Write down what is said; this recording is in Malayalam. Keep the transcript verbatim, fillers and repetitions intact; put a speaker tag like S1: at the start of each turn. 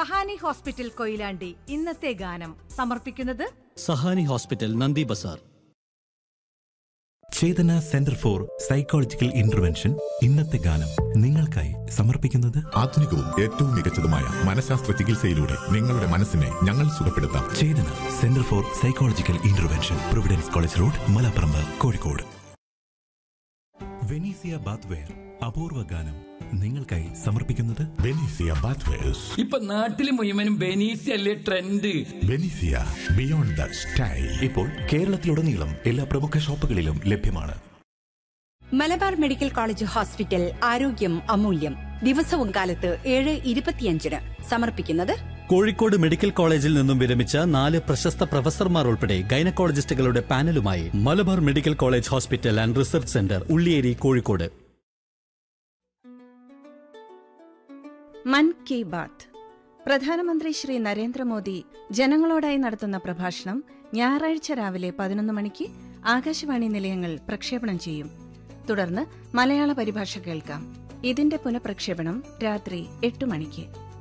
S1: സഹാനി ഹോസ്പിറ്റൽ കൊയിലാണ്ടി ഇന്നത്തെ ഗാനം സമർപ്പിക്കുന്നത്
S2: സഹാനി ഹോസ്പിറ്റൽ നന്ദി ബസാർ.
S3: ചേതന സെന്റർ ഫോർ സൈക്കോളജിക്കൽ ഇന്റർവെൻഷൻ ഇന്നത്തെ ഗാനം നിങ്ങൾക്കായി സമർപ്പിക്കുന്നത്
S4: ആധുനികവും ഏറ്റവും മികച്ചതുമായ മനഃശാസ്ത്ര ചികിത്സയിലൂടെ നിങ്ങളുടെ മനസ്സിനെ ഞങ്ങൾ സുഖപ്പെടുത്താം.
S3: ചേതന centre for psychological intervention, Providence college road, Malaparamba, Kozhikode. Venezia bathware അപൂർവ ഗാനം നിങ്ങൾക്കായി സമർപ്പിക്കുന്നത്
S4: ബെനീസിയ ബാത്ത്വെയർസ്.
S5: ഇപ്പൊ നാട്ടില് മുഴുവനും ബെനീസിയ അല്ലേ ട്രെൻഡ്.
S4: ബെനീസിയ ബിയോണ്ട് ദ സ്റ്റൈൽ
S3: ഇപ്പോൾ കേരളത്തിലുടനീളം എല്ലാ പ്രമുഖ ഷോപ്പുകളിലും ലഭ്യമാണ്.
S6: മലബാർ മെഡിക്കൽ കോളേജ് ഹോസ്പിറ്റൽ ആരോഗ്യം അമൂല്യം. ദിവസവും കാലത്ത് ഏഴ് ഇരുപത്തിയഞ്ചിന് സമർപ്പിക്കുന്നത്
S2: കോഴിക്കോട് മെഡിക്കൽ കോളേജിൽ നിന്നും വിരമിച്ച നാല് പ്രശസ്ത പ്രൊഫസർമാർ ഉൾപ്പെടെ ഗൈനക്കോളജിസ്റ്റുകളുടെ പാനലുമായി Malabar medical college hospital and research centre, Ulliyeri, Kozhikode.
S7: മൻ കി ബാത്ത്. പ്രധാനമന്ത്രി ശ്രീ നരേന്ദ്രമോദി ജനങ്ങളോടായി നടത്തുന്ന പ്രഭാഷണം ഞായറാഴ്ച രാവിലെ പതിനൊന്ന് മണിക്ക് ആകാശവാണി നിലയങ്ങൾ പ്രക്ഷേപണം ചെയ്യും. തുടർന്ന് മലയാള പരിഭാഷ കേൾക്കാം. ഇതിന്റെ പുനഃപ്രക്ഷേപണം രാത്രി എട്ട് മണിക്ക്.